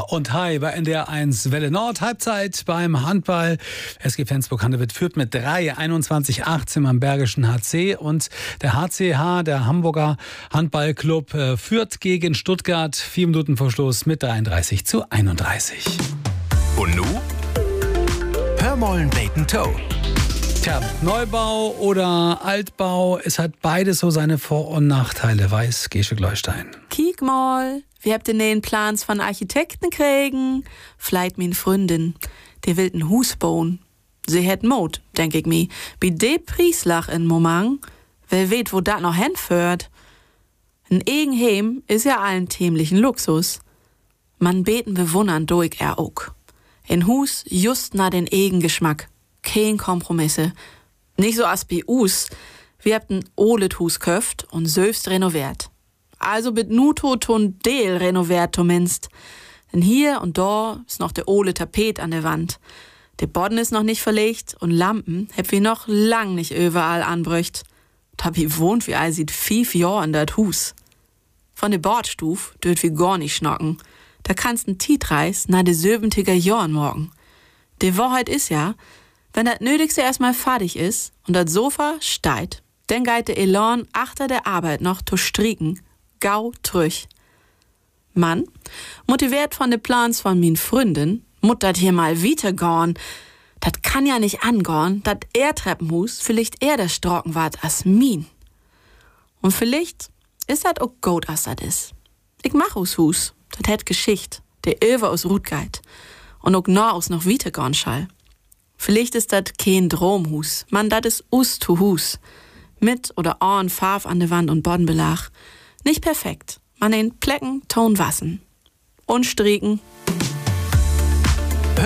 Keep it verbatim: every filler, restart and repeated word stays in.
und hi bei N D R eins Welle Nord. Halbzeit beim Handball. S G Flensburg-Handewitt führt mit drei, einundzwanzig achtzehn am Bergischen H C. Und der H C H, der Hamburger Handballclub, führt gegen Stuttgart vier Minuten vor Schluss mit dreiunddreißig zu einunddreißig. Und nu? Hör mollen Bacon Toe. Tja, Neubau oder Altbau, es hat beides so seine Vor- und Nachteile, weiß Gesche Gleustein. Kiek mal, wir habt den neuen Plans von Architekten kriegen. Vielleicht min Freundin, der will ein Hus bauen. Sie hätt Mut, denk ich mi. Bi de Prieslach in Moment, wer weet, wo dat noch hinführt. Ein Egenheim is ja allen tämlichen Luxus. Man beten bewundern durch er auch. In Hus just na den Egengeschmack. Kein Kompromisse. Nicht so as bi us. Wir habt ein olet Hus köft und selbst renoviert. Also mit Nuto ton Deel renoviert zumindest. Denn hier und da ist noch der ole Tapet an der Wand. Der Boden ist noch nicht verlegt und Lampen heb wir noch lang nicht überall anbrücht. Da wie wohnt wie all sieht fief Jahr in dat Hus. Von der Bordstuf dürft wir gar nicht schnocken. Da kannst n Tietreis na de söbentiger Jahren morgen. Die Wahrheit ist ja, wenn das Nötigste erstmal fertig ist und das Sofa steigt, dann geht der Elan achter der Arbeit noch zu stricken, gau trüch. Mann, motiviert von den Plans von min Freundin, mut dat hier mal weitergorn. Dat kann ja nicht angorn, dat er Treppenhus vielleicht eher der Strocken wart as min. Und vielleicht ist dat auch gut, as dat is. Ich mach aus Hus, dat hätt Geschicht, der Över aus Rutgeit und auch nah aus noch weitergorn schall. Vielleicht ist dat kein Dromhus, man, dat is us to Hus. Mit oder an Farf an der Wand und Bodenbelag. Nicht perfekt, man in Plecken, Ton wassen. Und stricken.